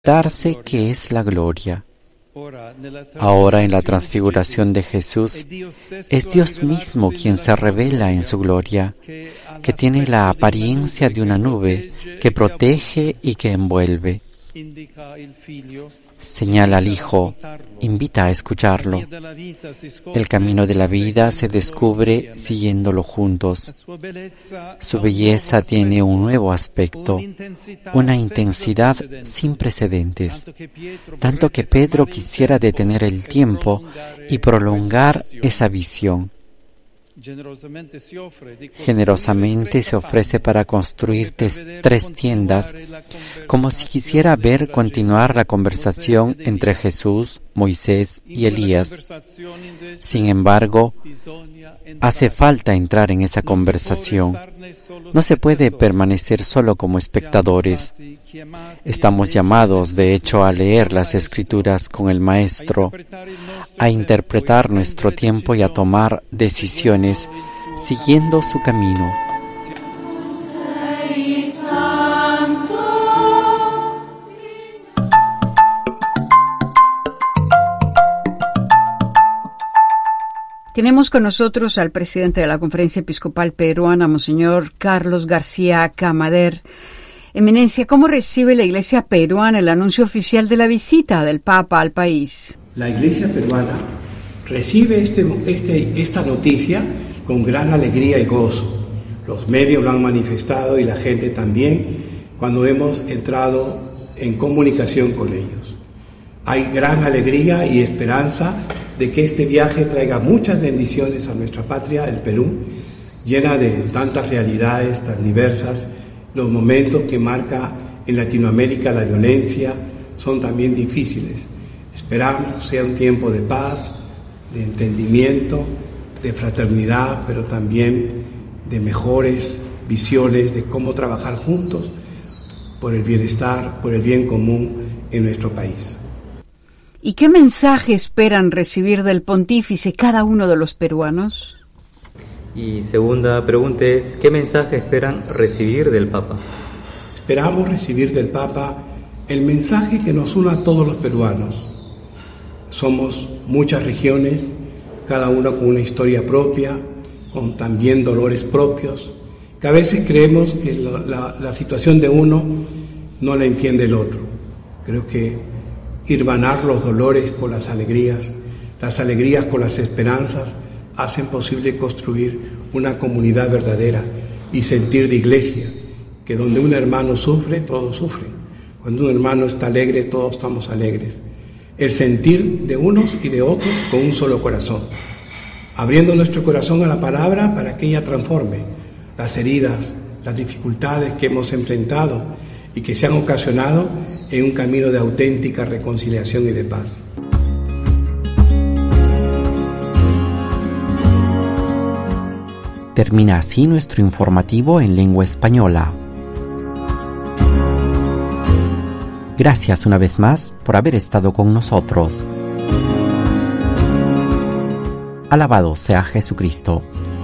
darse que es la gloria. Ahora en la transfiguración de Jesús, es Dios mismo quien se revela en su gloria, que tiene la apariencia de una nube que protege y que envuelve. Señala al Hijo, invita a escucharlo. El camino de la vida se descubre siguiéndolo juntos. Su belleza tiene un nuevo aspecto, una intensidad sin precedentes, tanto que Pedro quisiera detener el tiempo y prolongar esa visión. Generosamente se ofrece para construir tres tiendas, como si quisiera ver continuar la conversación entre Jesús, Moisés y Elías. Sin embargo, hace falta entrar en esa conversación. No se puede permanecer solo como espectadores. Estamos llamados, de hecho, a leer las Escrituras con el Maestro, a interpretar nuestro tiempo y a tomar decisiones siguiendo su camino. Tenemos con nosotros al presidente de la Conferencia Episcopal Peruana, Monseñor Carlos García Camader. Eminencia, ¿cómo recibe la Iglesia peruana el anuncio oficial de la visita del Papa al país? La Iglesia peruana recibe esta noticia con gran alegría y gozo. Los medios lo han manifestado y la gente también cuando hemos entrado en comunicación con ellos. Hay gran alegría y esperanza de que este viaje traiga muchas bendiciones a nuestra patria, el Perú, llena de tantas realidades tan diversas. Los momentos que marca en Latinoamérica la violencia son también difíciles. Esperamos sea un tiempo de paz, de entendimiento, de fraternidad, pero también de mejores visiones de cómo trabajar juntos por el bienestar, por el bien común en nuestro país. ¿Y qué mensaje esperan recibir del pontífice cada uno de los peruanos? Y segunda pregunta es, ¿qué mensaje esperan recibir del Papa? Esperamos recibir del Papa el mensaje que nos une a todos los peruanos. Somos muchas regiones, cada una con una historia propia, con también dolores propios, que a veces creemos que la situación de uno no la entiende el otro. Creo que hermanar los dolores con las alegrías con las esperanzas, hacen posible construir una comunidad verdadera y sentir de iglesia, que donde un hermano sufre, todos sufren. Cuando un hermano está alegre, todos estamos alegres. El sentir de unos y de otros con un solo corazón, abriendo nuestro corazón a la palabra para que ella transforme las heridas, las dificultades que hemos enfrentado y que se han ocasionado en un camino de auténtica reconciliación y de paz. Termina así nuestro informativo en lengua española. Gracias una vez más por haber estado con nosotros. Alabado sea Jesucristo.